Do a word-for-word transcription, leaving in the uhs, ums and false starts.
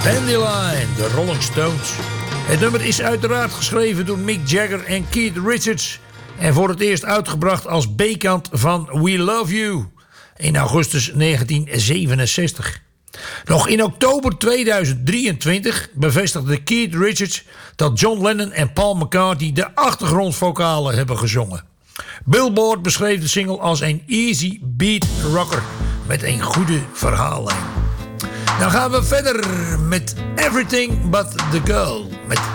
Dandelion, de Rolling Stones. Het nummer is uiteraard geschreven door Mick Jagger en Keith Richards. En voor het eerst uitgebracht als B-kant van We Love You. In augustus negentien zevenenzestig. Nog in oktober tweeduizend drieëntwintig bevestigde Keith Richards dat John Lennon en Paul McCartney de achtergrondvocalen hebben gezongen. Billboard beschreef de single als een easy beat rocker met een goede verhaallijn. Dan gaan we verder met Everything But The Girl met